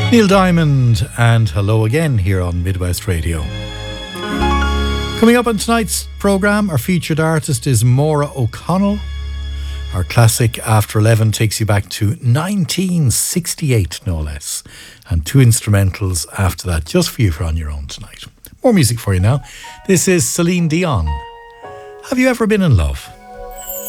Neil Diamond and Hello Again here on Midwest Radio. Coming up on tonight's programme, our featured artist is Maura O'Connell. Our classic After 11 takes you back to 1968, no less. And two instrumentals after that, just for you for on your own tonight. More music for you now. This is Celine Dion. Have you ever been in love?